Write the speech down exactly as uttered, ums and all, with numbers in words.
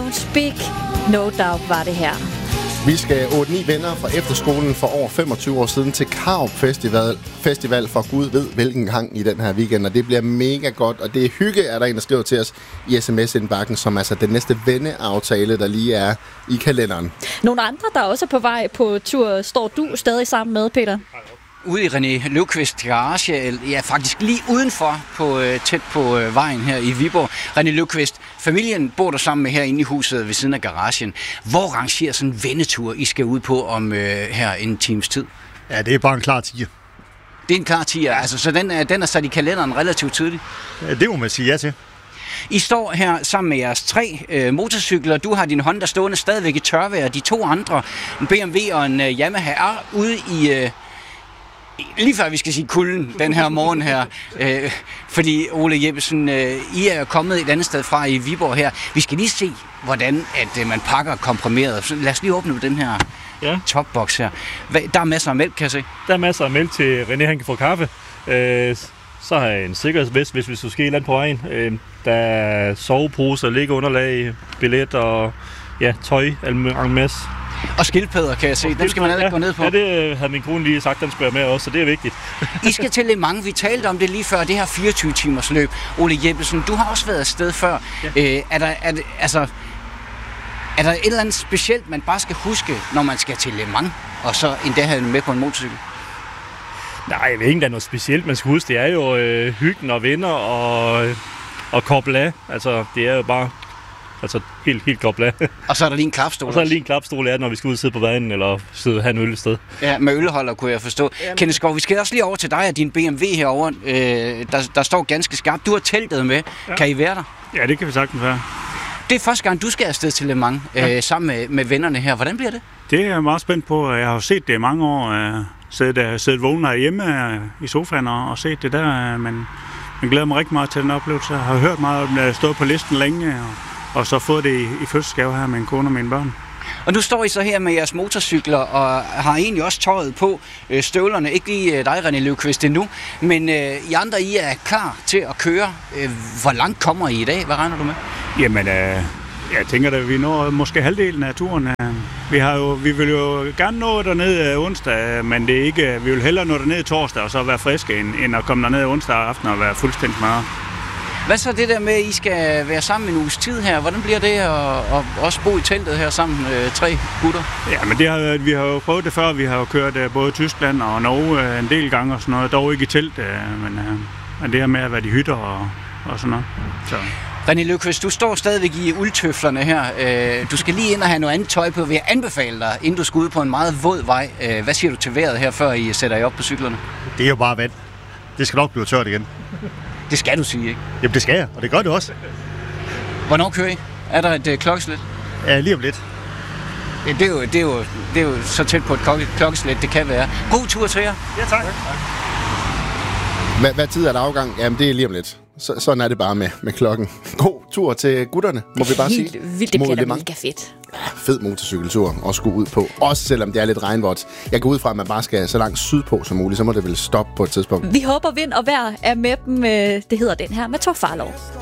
Don't Speak, No Doubt var det her. Vi skal otte ni venner fra efterskolen for over femogtyve år siden til Karup Festival, Festival for Gud ved hvilken gang i den her weekend, og det bliver mega godt, og det er hygge, er der en, der skriver til os i sms-indbakken, som altså den næste venneaftale, der lige er i kalenderen. Nogle andre, der også er på vej på tur, står du stadig sammen med, Peter? Ude i René Løvqvist garage, ja faktisk lige udenfor, på, tæt på vejen her i Viborg. René Løvqvist, familien bor der sammen med herinde i huset ved siden af garagen. Hvor rangerer sådan en vennetur, I skal ud på om øh, her en times tid? Ja, det er bare en klar tier. Det er en klar tier, altså, så den er, den er sat i kalenderen relativt tidligt? Ja, det må man sige ja til. I står her sammen med jeres tre øh, motorcykler. Du har din Honda stående stadigvæk i tørvejr. De to andre, en B M W og en øh, Yamaha, er ude i... Øh, Lige før vi skal sige kulden den her morgen her, øh, fordi Ole Jeppesen, øh, I er kommet et andet sted fra i Viborg her. Vi skal lige se, hvordan at, øh, man pakker komprimeret. Så lad os lige åbne den her ja. topbox her. Hva, der er masser af mælk, kan jeg se. Der er masser af mælk til René, han kan få kaffe. Øh, så har jeg en sikkerhedsvest, hvis vi skulle ske et eller andet på vejen. Øh, der er soveposer, liggeunderlag, billet og ja, tøj, en masse. Og skildpadder, kan jeg se. Dem skal man aldrig ja, gå ned på. Ja, det havde min kone lige sagt, den skulle jeg med også, så det er vigtigt. I skal til Le Mans. Vi talte om det lige før, det her fireogtyve timers løb. Ole Jeppesen, du har også været afsted før. Ja. Øh, er, der, er, det, altså, er der et eller andet specielt, man bare skal huske, når man skal til Le Mans, og så endda have med på en motorcykel? Nej, jeg ved ikke, der er noget specielt, man skal huske. Det er jo øh, hyggen og venner og, og koble af. Altså, det er jo bare... Altså helt, helt koblet af. Og så er der lige en klapstol. Og så er der lige en klapstol, ja, når vi skal ud og sidde på vandet, eller sidde og have en øl et sted. Ja, med ølholder kunne jeg forstå. Jamen. Kenneth Skov, vi skal også lige over til dig og din B M W herovre. Øh, der, der står ganske skarpt. Du har teltet med. Ja. Kan I være der? Ja, det kan vi sagtens være. Det er første gang, du skal afsted til Le Mans, ja. øh, sammen med, med vennerne her. Hvordan bliver det? Det er jeg meget spændt på. Jeg har jo set det i mange år. Jeg siddet, siddet vågen herhjemme i sofaen og set det der, men jeg glæder mig rigtig meget til den oplevelse. Jeg har hørt meget om det, jeg stået på listen længe, og Og så fået det i, i fødselsgave her med en kone og mine børn. Og nu står I så her med jeres motorcykler og har egentlig også tøjet på, øh, støvlerne. Ikke lige øh, dig, René Løvqvist, endnu. Men øh, I andre, I er klar til at køre. Øh, hvor langt kommer I i dag? Hvad regner du med? Jamen, øh, jeg tænker at vi når måske halvdelen af turen. Vi, har jo, vi vil jo gerne nå derned onsdag, men det er ikke, vi vil hellere nå derned torsdag og så være friske, end, end at komme derned onsdag aften og være fuldstændig smadret. Hvad så det der med, at I skal være sammen en uges tid her? Hvordan bliver det at, at også bo i teltet her sammen, øh, tre gutter? Ja, men det har, vi har jo prøvet det før. Vi har jo kørt øh, både Tyskland og Norge øh, en del gange og sådan noget. Dog ikke i telt, øh, men, øh, men det her med at være i hytter og, og sådan noget. Så. René Løvqvist, du står stadigvæk i uldtøflerne her. Øh, du skal lige ind og have noget andet tøj på. Vil jeg anbefale dig, inden du skal ud på en meget våd vej. Øh, hvad siger du til vejret her, før I sætter jer op på cyklerne? Det er jo bare vand. Det skal nok blive tørt igen. Det skal du sige, ikke? Jamen, det skal jeg, og det gør det også. Hvornår kører I? Er der et øh, klokkeslæt? Ja, lige om lidt. Ja, det, er jo, det, er jo, det er jo så tæt på et klokkeslæt, det kan være. God tur til jer. Ja, tak. Hvad, hvad tid er der afgang? Jamen, det er lige om lidt. Så, sådan er det bare med, med klokken. God tur til gutterne, må vi bare Helt sige. vildt, det bliver da mega fedt. Fed motorcykeltur at skulle ud på. Også selvom det er lidt regnvådt. Jeg går ud fra, at man bare skal så langt sydpå som muligt. Så må det vel stoppe på et tidspunkt. Vi håber, vind og vejr er med dem. Det hedder den her med Thor Farlov.